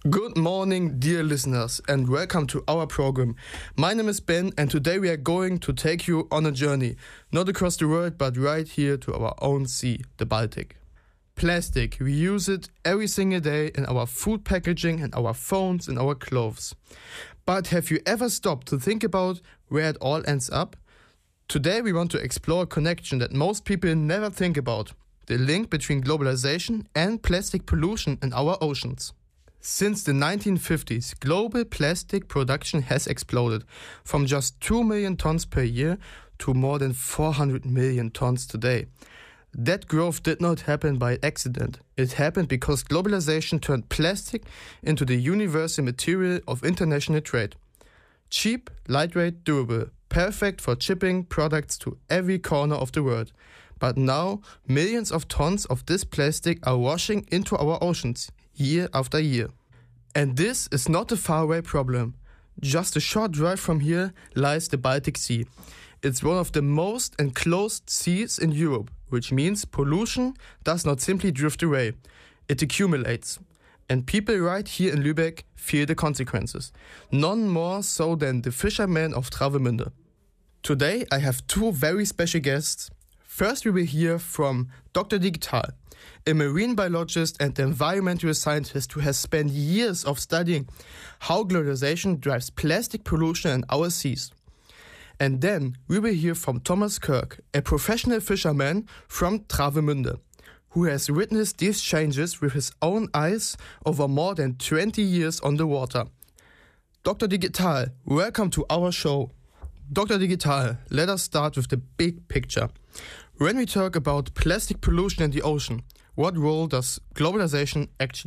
Good morning, dear listeners, and welcome to our program. My name is Ben, and today we are going to take you on a journey, not across the world, but right here to our own sea, the Baltic. Plastic, we use it every single day in our food packaging, and our phones, and our clothes. But have you ever stopped to think about where it all ends up? Today we want to explore a connection that most people never think about, the link between globalization and plastic pollution in our oceans. Since the 1950s, global plastic production has exploded from just 2 million tons per year to more than 400 million tons today. That growth did not happen by accident. It happened because globalization turned plastic into the universal material of international trade. Cheap, lightweight, durable, perfect for shipping products to every corner of the world. But now, millions of tons of this plastic are washing into our oceans, year after year. And this is not a faraway problem. Just a short drive from here lies the Baltic Sea. It's one of the most enclosed seas in Europe, which means pollution does not simply drift away. It accumulates. And people right here in Lübeck feel the consequences. None more so than the fishermen of Travemünde. Today I have two very special guests. First we will hear from Dr. Digital, a marine biologist and environmental scientist who has spent years of studying how globalization drives plastic pollution in our seas. And then we will hear from Thomas Kirk, a professional fisherman from Travemünde, who has witnessed these changes with his own eyes over more than 20 years on the water. Dr. Digital, welcome to our show. Dr. Digital, let us start with the big picture. When we talk about plastic pollution in the ocean, what role does globalization actually